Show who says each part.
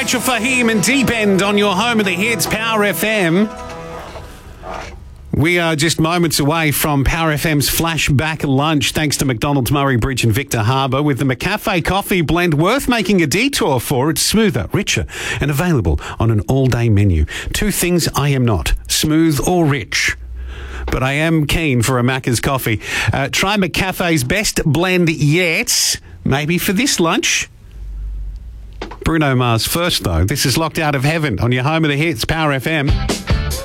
Speaker 1: Rachel Fahim and Deep End on your home of the hits, Power FM. We are just moments away from Power FM's flashback lunch, thanks to McDonald's Murray Bridge and Victor Harbour, with the McCafe coffee blend worth making a detour for. It's smoother, richer, and available on an all-day menu. Two things I am not, smooth or rich. But I am keen for a Macca's coffee. Try McCafe's best blend yet, maybe for this lunch. Bruno Mars first, though. This is Locked Out of Heaven on your home of the hits, Power FM.